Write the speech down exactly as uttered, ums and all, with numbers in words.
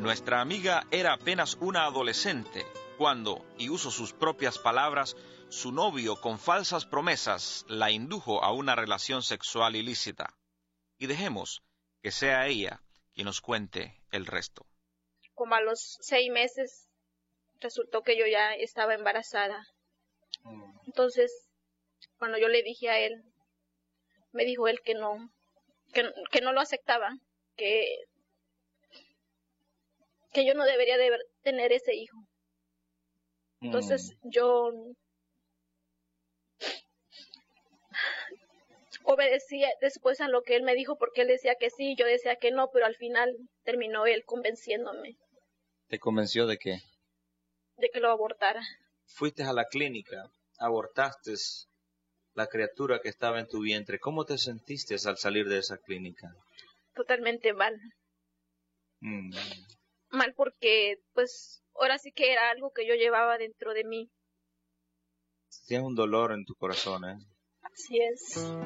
Nuestra amiga era apenas una adolescente cuando, y uso sus propias palabras, su novio con falsas promesas la indujo a una relación sexual ilícita. Y dejemos que sea ella quien nos cuente el resto. Como a los seis meses resultó que yo ya estaba embarazada. Entonces, cuando yo le dije a él, me dijo él que no, que, que no lo aceptaba, que, que yo no debería de tener ese hijo. Entonces mm. yo obedecía después a lo que él me dijo, porque él decía que sí, yo decía que no, pero al final terminó él convenciéndome. ¿Te convenció de qué? De que lo abortara. Fuiste a la clínica, abortaste la criatura que estaba en tu vientre. ¿Cómo te sentiste al salir de esa clínica? Totalmente mal. Mm. Mal porque, pues, ahora sí que era algo que yo llevaba dentro de mí. Tienes un dolor en tu corazón, ¿eh? Así es.